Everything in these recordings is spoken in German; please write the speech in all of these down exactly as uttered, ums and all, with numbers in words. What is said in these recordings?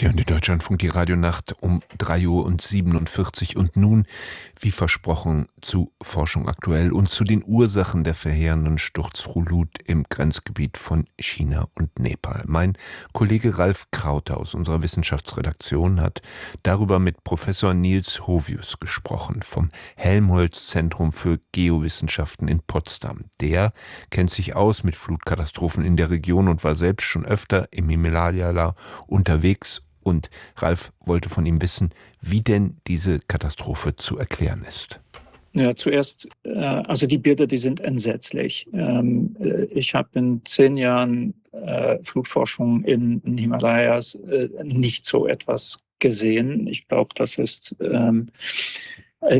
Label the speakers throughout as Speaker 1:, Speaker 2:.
Speaker 1: Sie hören die Deutschlandfunk, die Radionacht um drei Uhr und siebenundvierzig und nun, wie versprochen, zu Forschung aktuell und zu den Ursachen der verheerenden Sturzflut im Grenzgebiet von China und Nepal. Mein Kollege Ralf Krauter aus unserer Wissenschaftsredaktion hat darüber mit Professor Niels Hovius gesprochen vom Helmholtz-Zentrum für Geowissenschaften in Potsdam. Der kennt sich aus mit Flutkatastrophen in der Region und war selbst schon öfter im Himalaya unterwegs. Und Ralf wollte von ihm wissen, wie denn diese Katastrophe zu erklären ist.
Speaker 2: Ja, zuerst, äh, also die Bilder, die sind entsetzlich. Ähm, äh, ich habe in zehn Jahren äh, Flutforschung in den Himalayas äh, nicht so etwas gesehen. Ich glaube, das ist ähm, äh,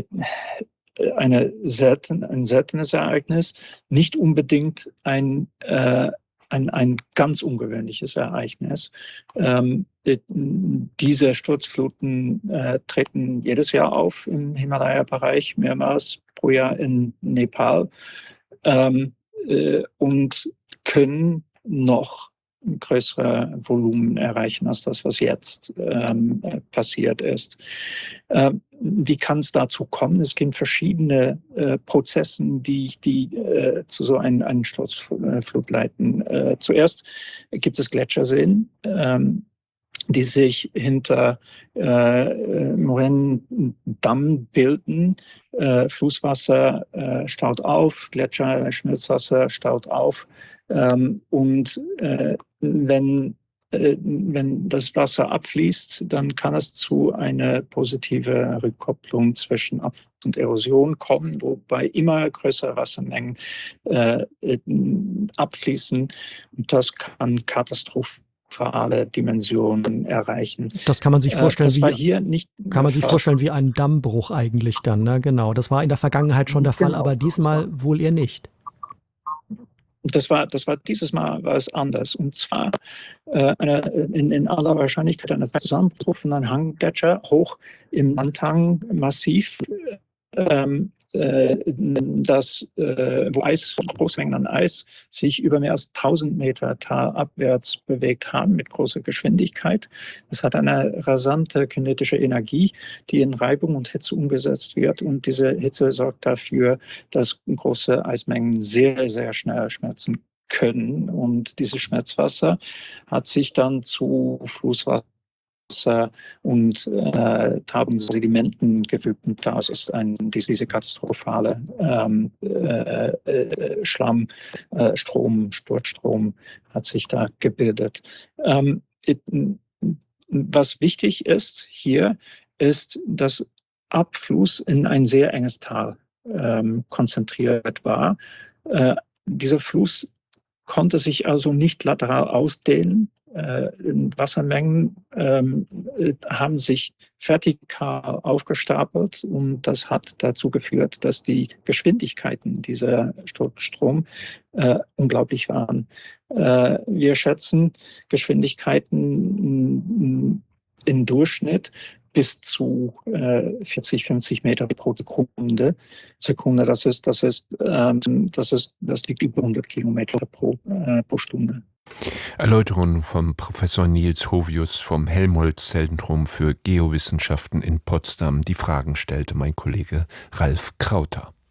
Speaker 2: eine selten, ein seltenes Ereignis, nicht unbedingt ein äh, Ein, ein ganz ungewöhnliches Ereignis. Ähm, diese Sturzfluten äh, treten jedes Jahr auf im Himalaya-Bereich, mehrmals pro Jahr in Nepal ähm, äh, und können noch größere Volumen erreichen als das, was jetzt ähm, passiert ist. Ähm, wie kann es dazu kommen? Es gibt verschiedene äh, Prozesse, die, die äh, zu so einem, einem Sturzflut leiten. Äh, zuerst gibt es Gletscherseen, ähm, die sich hinter äh, Moränendamm bilden. Äh, Flusswasser äh, staut auf, Gletscher, Schmelzwasser staut auf. Ähm, und äh, wenn, äh, wenn das Wasser abfließt, dann kann es zu einer positiven Rückkopplung zwischen Abfluss und Erosion kommen, wobei immer größere Wassermengen äh, abfließen. Und das kann katastrophal Dimensionen erreichen.
Speaker 3: Das kann man sich vorstellen,
Speaker 2: das war
Speaker 3: wie,
Speaker 2: hier nicht
Speaker 3: kann man sich vorstellen wie ein Dammbruch eigentlich dann, ne? Genau. Das war in der Vergangenheit schon der Fall,
Speaker 2: genau,
Speaker 3: aber diesmal wohl eher nicht.
Speaker 2: Das war, das war dieses Mal war es anders. Und zwar äh, eine, in, in aller Wahrscheinlichkeit ein Zusammenbruch von einem Hanggletscher hoch im Langtang-Massiv, ähm, äh, das, äh, wo Eis, große Mengen an Eis sich über mehr als tausend Meter talabwärts bewegt haben mit großer Geschwindigkeit. Es hat eine rasante kinetische Energie, die in Reibung und Hitze umgesetzt wird. Und diese Hitze sorgt dafür, dass große Eismengen sehr, sehr schnell schmelzen können. Und dieses Schmelzwasser hat sich dann zu Flusswasser und äh, haben Sedimenten gefügt. Und daraus ist ein, diese katastrophale ähm, äh, äh, Schlamm, äh, Strom, Sturzstrom hat sich da gebildet. Ähm, was wichtig ist hier, ist, dass Abfluss in ein sehr enges Tal ähm, konzentriert war. Äh, dieser Fluss konnte sich also nicht lateral ausdehnen. Äh, Wassermengen ähm, haben sich vertikal aufgestapelt und das hat dazu geführt, dass die Geschwindigkeiten dieser Strom äh, unglaublich waren. Äh, wir schätzen Geschwindigkeiten im Durchschnitt bis zu äh, vierzig, fünfzig Meter pro Sekunde. Sekunde, das ist, das ist, ähm, das ist, das liegt über hundert Kilometer pro, äh, pro Stunde.
Speaker 1: Erläuterungen vom Professor Niels Hovius vom Helmholtz-Zentrum für Geowissenschaften in Potsdam. Die Fragen stellte mein Kollege Ralf Krauter.